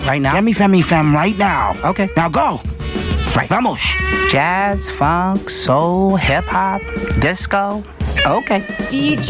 Right now? Get me fam right now. Okay. Now go. Right. Vamos. Jazz, funk, soul, hip-hop, disco. Okay. DJ